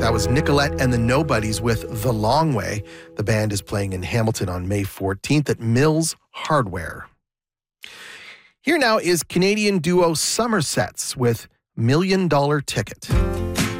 That was Nicolette and the Nobodies with The Long Way. The band is playing in Hamilton on May 14th at Mills Hardware. Here now is Canadian duo Somersets with $1 Million Ticket.